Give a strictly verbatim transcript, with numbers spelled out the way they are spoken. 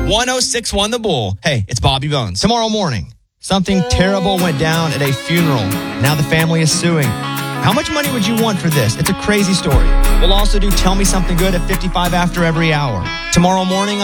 one oh six one The Bull. Hey, it's Bobby Bones. Tomorrow morning, something terrible went down at a funeral. Now the family is suing. How much money would you want for this? It's a crazy story. We'll also do Tell Me Something Good at fifty-five after every hour. Tomorrow morning